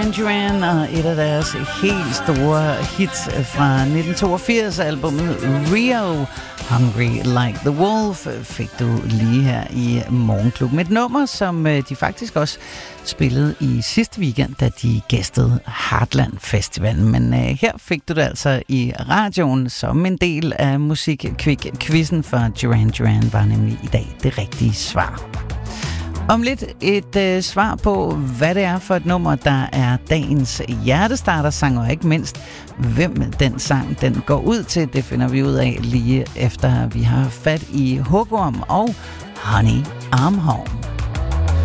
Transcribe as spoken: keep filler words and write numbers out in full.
Duran Duran og et af deres helt store hits fra nitten toogfirs, albumet Rio, Hungry Like the Wolf, fik du lige her i Morgenklubben. Et nummer, som de faktisk også spillede i sidste weekend, da de gæstede Heartland Festivalen. Men uh, her fik du det altså i radioen som en del af Musik-Kvik-quizzen, for Duran Duran var nemlig i dag det rigtige svar. Om lidt et øh, svar på, hvad det er for et nummer, der er dagens hjertestarter-sang, og ikke mindst, hvem den sang den går ud til. Det finder vi ud af lige efter, vi har fat i Hugorm og Honey I'm Home.